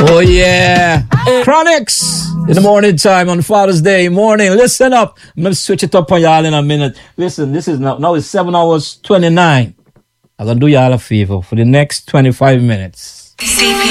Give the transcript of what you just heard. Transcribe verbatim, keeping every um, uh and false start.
Oh, yeah. Chronics in the morning time on Father's Day morning. Listen up. I'm going to switch it up on y'all in a minute. Listen, this is now, now it's seven hours twenty-nine. I'm going to do y'all a favor for the next twenty-five minutes.